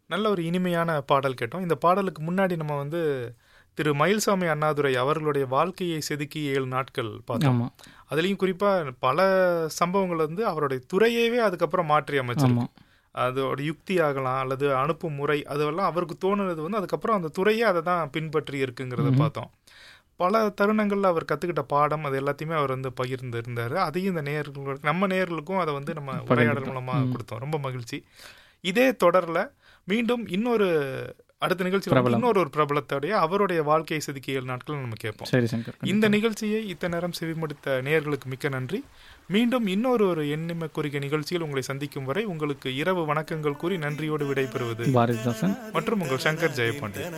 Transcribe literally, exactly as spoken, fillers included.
நல்ல ஒரு இனிமையான பாடல் கேட்டோம். இந்த பாடலுக்கு முன்னாடி நம்ம வந்து திரு மயில்சாமி அண்ணாதுரை அவர்களுடைய வாழ்க்கையை செதுக்கி ஏழு நாட்கள் பார்த்தோம். ஆமா. அதுலேயும் குறிப்பாக பல சம்பவங்கள் வந்து அவருடைய துறையவே அதுக்கப்புறம் மாற்றி அமைச்சிருக்கு. ஆமா. அதோட யுக்தி ஆகலாம் அல்லது அனுப்பும் முறை அதெல்லாம் அவருக்கு தோணுனது வந்து அதுக்கப்புறம் அந்த துறையே அதை தான் பின்பற்றி இருக்குங்கிறத ம்ஹும். பார்த்தோம். பல தருணங்களில் அவர் கற்றுக்கிட்ட பாடம் அது எல்லாத்தையுமே அவர் வந்து பகிர்ந்து இருந்தார். அதையும் இந்த நேயர்களுக்கு நம்ம நேயர்களுக்கும் அதை வந்து நம்ம உரையாடல் மூலமாக ம். கொடுத்தோம். ரொம்ப மகிழ்ச்சி. இதே தொடரில் மீண்டும் இன்னொரு அடுத்த நிகழ்ச்சியில் வந்து பிரபலம். இன்னொரு ஒரு பிரபலத்தோடைய அவருடைய வாழ்க்கையை செதுக்கிய ஏழு நாட்கள் நம்ம கேட்போம். சரி சங்கர். இந்த நிகழ்ச்சியை இத்தனை நேரம் செவிமடுத்த நேயர்களுக்கு மிக்க நன்றி. மீண்டும் இன்னொரு ஒரு எண்ணிம குறிக்க நிகழ்ச்சியில் உங்களை சந்திக்கும் வரை உங்களுக்கு இரவு வணக்கங்கள் கூறி நன்றியோடு விடைபெறுவது பாரதிதாசன் மற்றும் உங்கள் சங்கர் ஜெயபாண்டி.